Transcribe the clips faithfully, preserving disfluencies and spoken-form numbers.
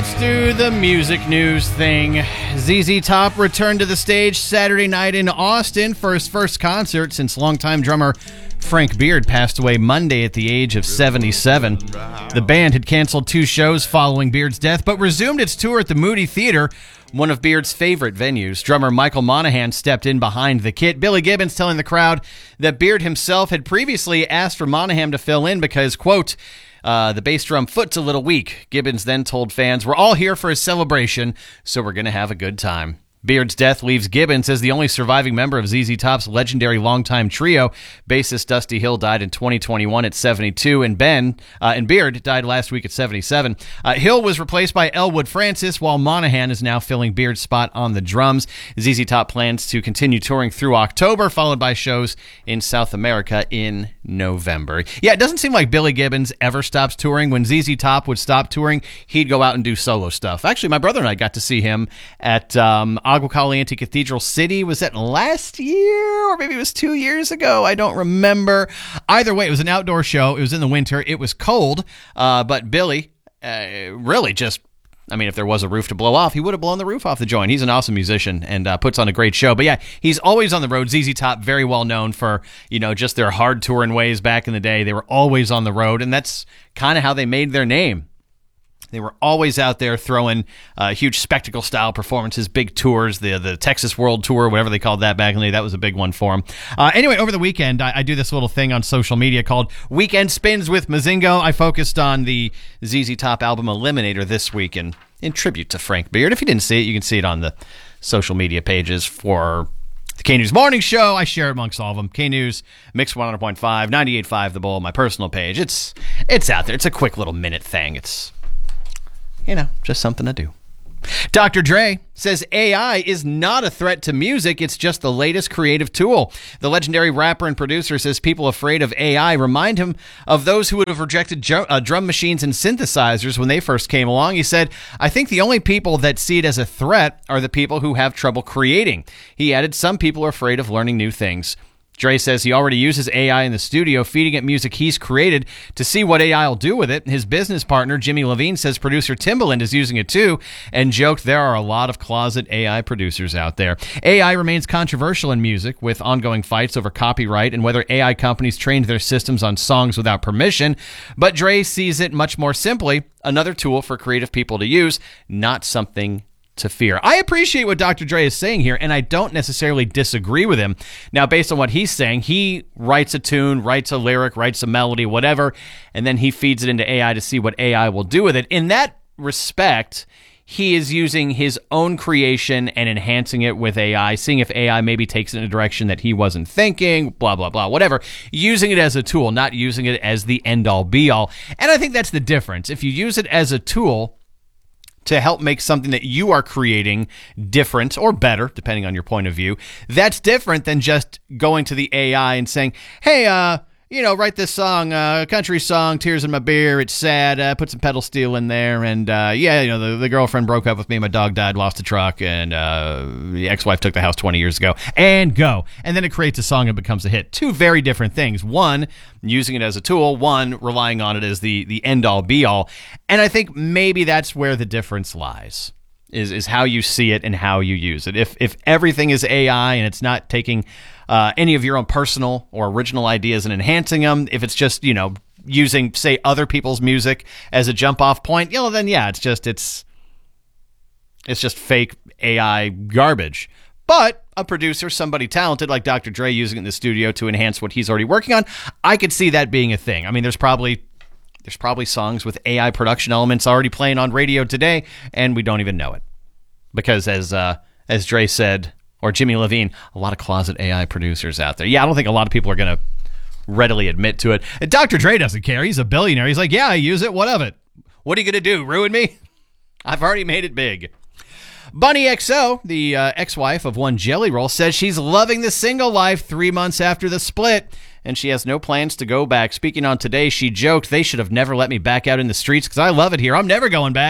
let's do the music news thing. Z Z Top returned to the stage Saturday night in Austin for his first concert since longtime drummer Frank Beard passed away Monday at the age of seventy-seven. The band had canceled two shows following Beard's death, but resumed its tour at the Moody Theater, one of Beard's favorite venues. Drummer Michael Monaghan stepped in behind the kit. Billy Gibbons telling the crowd that Beard himself had previously asked for Monaghan to fill in because, quote, Uh, the bass drum foot's a little weak. Gibbons then told fans, "We're all here for a celebration, so we're going to have a good time." Beard's death leaves Gibbons as the only surviving member of Z Z Top's legendary longtime trio. Bassist Dusty Hill died in twenty twenty-one at seventy-two, and Ben uh, and Beard died last week at seventy-seven. Uh, Hill was replaced by Elwood Francis, while Monaghan is now filling Beard's spot on the drums. Z Z Top plans to continue touring through October, followed by shows in South America in November. Yeah, it doesn't seem like Billy Gibbons ever stops touring. When Z Z Top would stop touring, he'd go out and do solo stuff. Actually, my brother and I got to see him at um, Agua Caliente Cathedral City. Was that last year or maybe it was two years ago? I don't remember. Either way, it was an outdoor show. It was in the winter. It was cold, uh, but Billy uh, really just, I mean, if there was a roof to blow off, he would have blown the roof off the joint. He's an awesome musician and uh, puts on a great show. But yeah, he's always on the road. Z Z Top, very well known for, you know, just their hard touring ways back in the day. They were always on the road, and that's kind of how they made their name. They were always out there throwing uh, huge spectacle-style performances, big tours, the the Texas World Tour, whatever they called that back in the day. That was a big one for them. Uh, anyway, over the weekend, I, I do this little thing on social media called Weekend Spins with Mozingo. I focused on the Z Z Top album Eliminator this week in, in tribute to Frank Beard. If you didn't see it, you can see it on the social media pages for the K-News Morning Show. I share it amongst all of them. K-News, Mix one hundred point five, ninety-eight point five The Bull, my personal page. It's It's out there. It's a quick little minute thing. It's... You know, just something to do. Doctor Dre says A I is not a threat to music. It's just the latest creative tool. The legendary rapper and producer says people afraid of A I remind him of those who would have rejected ju- uh, drum machines and synthesizers when they first came along. He said, "I think the only people that see it as a threat are the people who have trouble creating." He added, "Some people are afraid of learning new things." Dre says he already uses A I in the studio, feeding it music he's created to see what A I will do with it. His business partner, Jimmy Levine, says producer Timbaland is using it too, and joked there are a lot of closet A I producers out there. A I remains controversial in music, with ongoing fights over copyright and whether A I companies trained their systems on songs without permission. But Dre sees it much more simply, another tool for creative people to use, not something to fear. I appreciate what Doctor Dre is saying here, and I don't necessarily disagree with him. Now, based on what he's saying, he writes a tune, writes a lyric, writes a melody, whatever, and then he feeds it into A I to see what A I will do with it. In that respect, he is using his own creation and enhancing it with A I, seeing if A I maybe takes it in a direction that he wasn't thinking, blah, blah, blah, whatever. Using it as a tool, not using it as the end-all, be-all. And I think that's the difference. If you use it as a tool to help make something that you are creating different or better, depending on your point of view, that's different than just going to the A I and saying, hey, uh, you know, write this song, uh, country song, Tears in My Beer, it's sad, uh, put some pedal steel in there, and uh, yeah, you know, the, the girlfriend broke up with me, my dog died, lost a truck, and uh, the ex-wife took the house twenty years ago, and go. And then it creates a song and becomes a hit. Two very different things. One, using it as a tool, one, relying on it as the, the end-all, be-all. And I think maybe that's where the difference lies. Is is how you see it and how you use it. If if everything is A I and it's not taking uh, any of your own personal or original ideas and enhancing them, if it's just, you know, using, say, other people's music as a jump-off point, you know, then yeah, it's just it's it's just fake A I garbage. But a producer, somebody talented like Doctor Dre, using it in the studio to enhance what he's already working on, I could see that being a thing. I mean, there's probably There's probably songs with A I production elements already playing on radio today, and we don't even know it. Because as uh, as Dre said, or Jimmy Levine, a lot of closet A I producers out there. Yeah, I don't think a lot of people are going to readily admit to it. And Doctor Dre doesn't care. He's a billionaire. He's like, yeah, I use it. What of it? What are you going to do? Ruin me? I've already made it big. Bunny X O, the uh, ex-wife of one Jelly Roll, says she's loving the single life three months after the split, and she has no plans to go back. Speaking on Today, she joked, they should have never let me back out in the streets because I love it here. I'm never going back.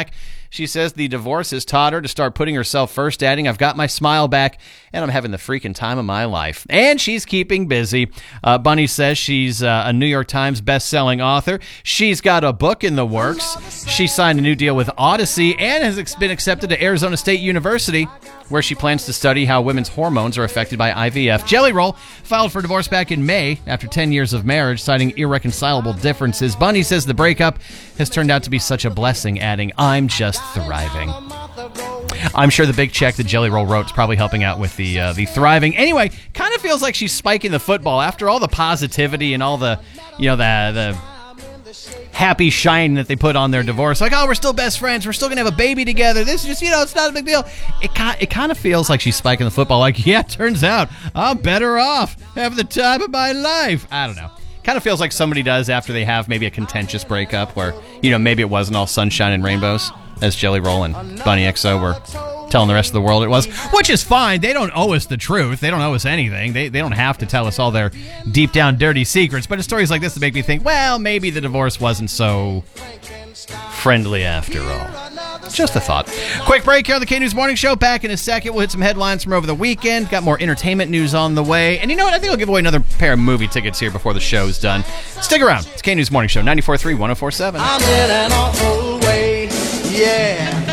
She says the divorce has taught her to start putting herself first, adding, I've got my smile back, and I'm having the freaking time of my life. And she's keeping busy. Uh, Bunny says she's uh, a New York Times best-selling author. She's got a book in the works. She signed a new deal with Odyssey and has ex- been accepted to Arizona State University, where she plans to study how women's hormones are affected by I V F. Jelly Roll filed for divorce back in May after ten years of marriage, citing irreconcilable differences. Bunny says the breakup has turned out to be such a blessing, adding, I'm just thriving. I'm sure the big check that Jelly Roll wrote is probably helping out with the uh, the thriving. Anyway, kind of feels like she's spiking the football after all the positivity and all the, you know, the the happy shine that they put on their divorce. Like, oh, we're still best friends. We're still going to have a baby together. This is just, you know, it's not a big deal. It, it kind of feels like she's spiking the football. Like, yeah, turns out I'm better off having the time of my life. I don't know. Kind of feels like somebody does after they have maybe a contentious breakup where, you know, maybe it wasn't all sunshine and rainbows, as Jelly Roll and Bunny X O were telling the rest of the world it was, which is fine. They don't owe us the truth. They don't owe us anything. They they don't have to tell us all their deep down dirty secrets. But it's stories like this that make me think, well, maybe the divorce wasn't so friendly after all. Just a thought. Quick break here on the K News Morning Show. Back in a second. We'll hit some headlines from over the weekend. Got more entertainment news on the way. And you know what? I think I'll give away another pair of movie tickets here before the show's done. Stick around. It's K News Morning Show, ninety-four point three, one oh four point seven. I'm in an awful way, yeah.